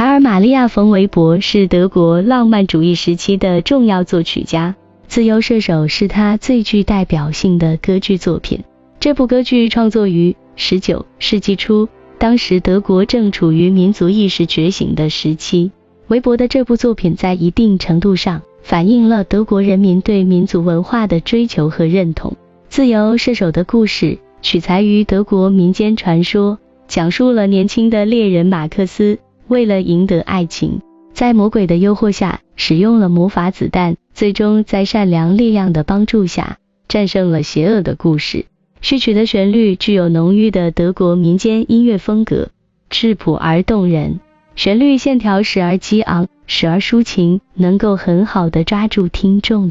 卡尔·玛利亚·冯·韦伯是德国浪漫主义时期的重要作曲家，自由射手是他最具代表性的歌剧作品。这部歌剧创作于19世纪初，当时德国正处于民族意识觉醒的时期。韦伯的这部作品在一定程度上反映了德国人民对民族文化的追求和认同。自由射手的故事取材于德国民间传说，讲述了年轻的猎人马克思为了赢得爱情，在魔鬼的诱惑下使用了魔法子弹，最终在善良力量的帮助下战胜了邪恶的故事。序曲的旋律具有浓郁的德国民间音乐风格，质朴而动人，旋律线条时而激昂，时而抒情，能够很好地抓住听众的